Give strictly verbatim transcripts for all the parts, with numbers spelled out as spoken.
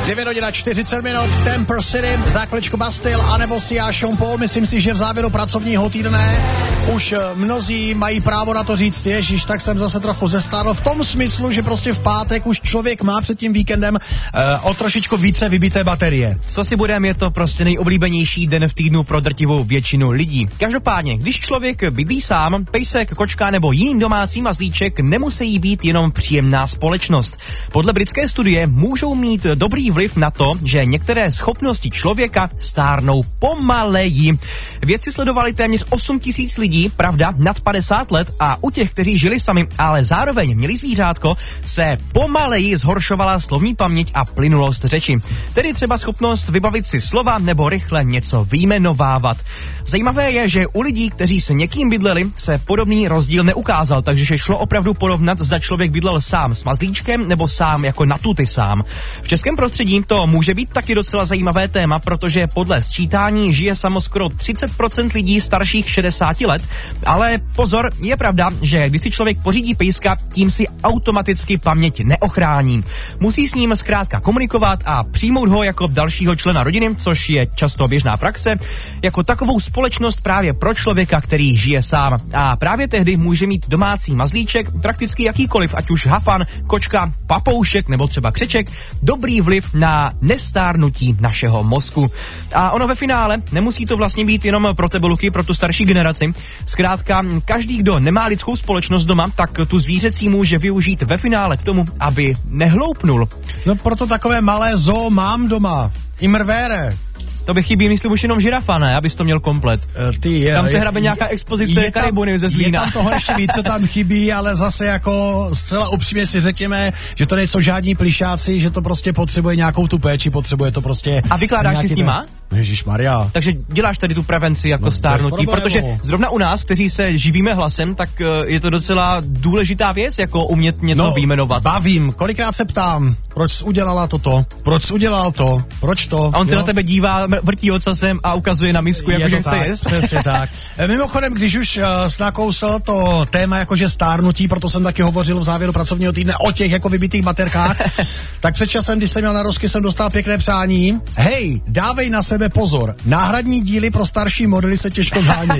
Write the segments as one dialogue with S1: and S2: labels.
S1: devět hodin a čtyřicet minut, Temper City, za chviličku Bastille, anebo si a Sean Paul. Myslím si, že v závěru pracovního týdne už mnozí mají právo na to říct, ježiš, tak jsem zase trochu zestárl, v tom smyslu, že prostě v pátek už člověk má před tím víkendem uh, o trošičku více vybité baterie.
S2: Co si budeme, je to prostě nejoblíbenější den v týdnu pro drtivou většinu lidí. Každopádně, když člověk bydlí sám, pejsek, kočka nebo jiný domácí mazlíček, nemusí být jenom příjemná společnost. Podle britské studie můžou mít dobrý vliv na to, že některé schopnosti člověka stárnou pomaleji. Vědci sledovali téměř osm tisíc lidí, pravda, nad padesát let, a u těch, kteří žili sami, ale zároveň měli zvířátko, se pomaleji zhoršovala slovní paměť a plynulost řeči. Tedy třeba schopnost vybavit si slova nebo rychle něco vyjmenovávat. Zajímavé je, že u lidí, kteří s někým bydleli, se podobný rozdíl neukázal, takže šlo opravdu porovnat, zda člověk bydlel sám s mazlíčkem nebo sám jako na tuty sám. V českém prostředí to může být taky docela zajímavé téma, protože podle sčítání žije samo skoro třicet procent lidí starších šedesáti let, ale pozor, je pravda, že když si člověk pořídí pejska, tím si automaticky paměť neochrání. Musí s ním zkrátka komunikovat a přijmout ho jako dalšího člena rodiny, což je často běžná praxe, jako takovou společnost právě pro člověka, který žije sám. A právě tehdy může mít domácí mazlíček, prakticky jakýkoliv, ať už hafan, kočka, papoušek nebo třeba křeček, dobrý vliv na nestárnutí našeho mozku. A ono ve finále nemusí to vlastně být jenom pro tebe, Luky, pro tu starší generaci. Zkrátka, každý, kdo nemá lidskou společnost doma, tak tu zvířecí může využít ve finále k tomu, aby nehloupnul.
S1: No proto takové malé zoo mám doma. Imrvére.
S2: To by chybí, myslím, už jenom žirafa, ne? Abys to měl komplet.
S1: Uh, ty je,
S2: tam se
S1: je,
S2: hrabe nějaká expozice karibuny ze Zlína.
S1: Je tam toho ještě víc, co tam chybí, ale zase jako zcela upřímně si řekněme, že to nejsou žádní plišáci, že to prostě potřebuje nějakou tu péči, potřebuje to prostě...
S2: A vykládáš si s nima?
S1: Ježišmarja.
S2: Takže děláš tady tu prevenci jako no, stárnutí, protože zrovna u nás, kteří se živíme hlasem, tak je to docela důležitá věc, jako umět něco no, vyjmenovat.
S1: Bavím, kolikrát se ptám, proč jsi udělala toto, proč jsi udělal to, proč to.
S2: A on
S1: jo?
S2: se na tebe dívá, vrtí ocasem a ukazuje na misku, jakože chce jíst.
S1: Přesně tak. Mimochodem, když už uh, nakousl to téma jakože stárnutí, proto jsem taky hovořil v závěru pracovního týdne o těch jako vybitých baterkách, tak před časem, když jsem měl na rozky, jsem dostal pěkné přání. Hej, dávej na sebe pozor, náhradní díly pro starší modely se těžko zhánějí.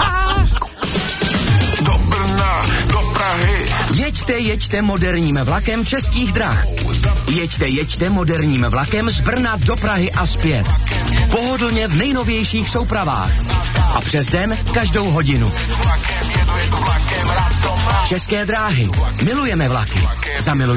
S3: Do Brna, do Prahy.
S4: Jeďte, jeďte moderním vlakem Českých drah. Jeďte, jeďte moderním vlakem z Brna do Prahy a zpět. Pohodlně v nejnovějších soupravách. A přes den každou hodinu. České dráhy. Milujeme vlaky. Zamiluj